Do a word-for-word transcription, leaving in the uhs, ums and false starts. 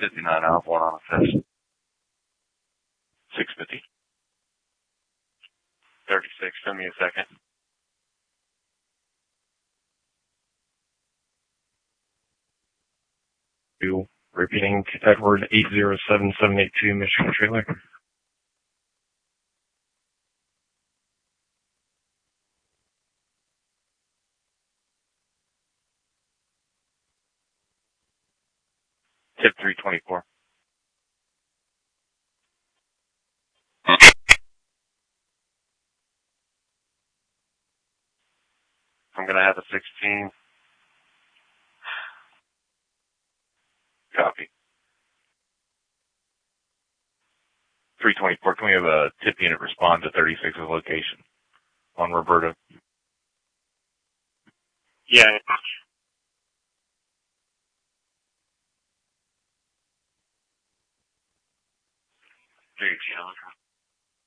fifty-nine out, one on the fifth. six fifty. thirty-six, send me a second. Two, repeating, Edward eight zero seven seven eight two, Michigan trailer. Tip three twenty-four. I'm going to have a sixteen. Copy. three twenty-four, can we have a tip unit respond to thirty-six's location on Roberta? Yeah. Very challenging.